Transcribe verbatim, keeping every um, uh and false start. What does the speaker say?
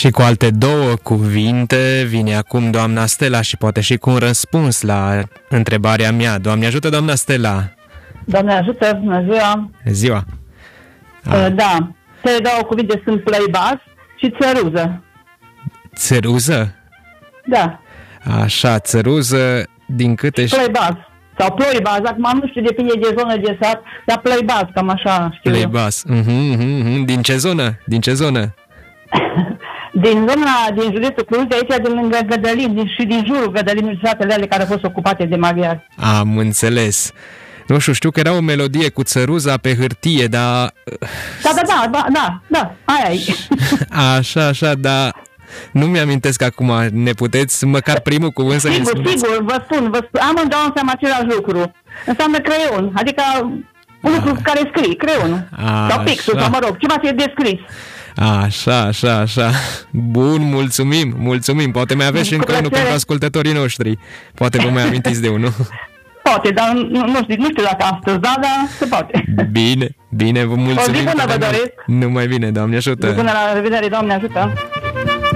Și cu alte două cuvinte vine acum doamna Stella și poate și cu un răspuns la întrebarea mea. Doamne ajută, doamna Stella! Doamne ajută, bună ziua! Ziua! Uh, da, cele două cuvinte sunt plăibas și țăruză. Țăruză? Da. Așa, țăruză, din câte... Plăibas. Sau ploibas, acum nu știu, depinde de zonă, de sat, dar plăibas, cam așa știu. Plăibas. Uh-huh, uh-huh. Din ce zonă? Din ce zonă? Din zona, din județul Cluj, de aici, din lângă Gădălin din, și din jurul Gădălin, satele ale care au fost ocupate de maghiari. Am înțeles. Nu știu, știu că era o melodie cu țăruza pe hârtie, dar... Da, da, da, da, da, da, aia e. Așa, așa, dar nu mi-amintesc acum. Ne puteți măcar primul cuvânt să ne Sigur, spuneți? sigur, vă spun, vă spun, amândouă înseamnă același lucru. Înseamnă creion, adică un lucru cu care scrii, creionul. A, sau pixul, așa. sau mă rog, ceva ce e descris. Așa, așa, așa. Bun, mulțumim, mulțumim. Poate mai aveți și încă unul pentru ascultătorii noștri. Poate vă mai amintiți de unul. Poate, dar nu, nu știu, nu știu dacă astăzi, da, dar se poate. Bine, bine, vă mulțumim. O zi bună vă doresc. Numai bine, Doamne ajută. Zi bună, la revedere, Doamne ajută.